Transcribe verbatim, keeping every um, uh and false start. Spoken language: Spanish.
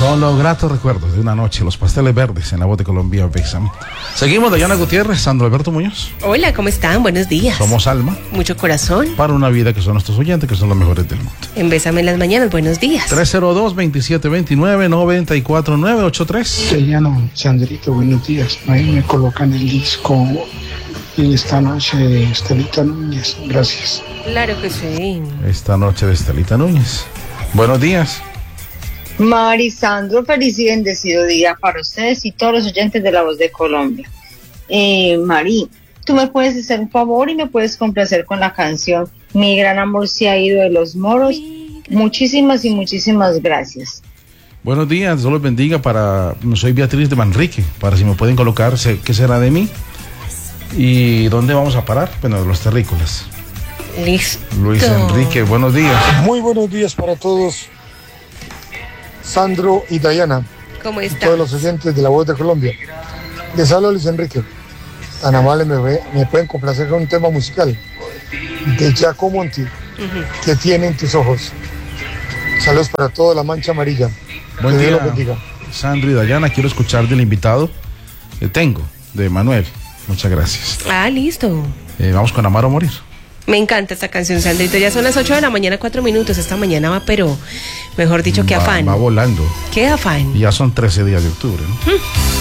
Son los gratos recuerdos de una noche, los pasteles verdes en la voz de Colombia Bexam. Seguimos, Dayana Gutiérrez, Sandro Alberto Muñoz. Hola, ¿cómo están? Buenos días. Somos Alma. Mucho corazón. Para una vida, que son nuestros oyentes, que son los mejores del mundo. En Bésame en las mañanas, buenos días. tres cero dos, veintisiete veintinueve, noventa y cuatro nueve ochenta y tres. Dayana, Sandrito, buenos días. Ahí me colocan el disco y esta noche de Estelita Núñez. Gracias. Claro que sí. Esta noche de Estelita Núñez. Buenos días. Mari, Sandro, feliz y bendecido día para ustedes y todos los oyentes de La Voz de Colombia. Eh, Mari, tú me puedes hacer un favor y me puedes complacer con la canción Mi gran amor se ha ido de los moros. Muchísimas y muchísimas gracias. Buenos días, Dios los bendiga. Para, soy Beatriz de Manrique, para si me pueden colocar qué será de mí y dónde vamos a parar. Bueno, los terrícolas. Listo. Luis Enrique, buenos días. Muy buenos días para todos, Sandro y Dayana. ¿Cómo y están? todos los oyentes de La Voz de Colombia. Les hablo Luis Enrique. Tan amable, me, me pueden complacer con un tema musical de Jaco Monti, uh-huh. ¿Qué tienen tus ojos? Saludos para toda la Mancha Amarilla. Buen que día, Dios los bendiga. Sandro y Dayana. Quiero escuchar del invitado que tengo, de Manuel. Muchas gracias. Ah, listo. Eh, vamos con Amar o Morir. Me encanta esta canción, Sandrito. Ya son las ocho de la mañana, cuatro minutos. Esta mañana va, pero mejor dicho, qué va, afán. Va volando. Qué afán. Y ya son trece días de octubre, ¿no? ¿Mm?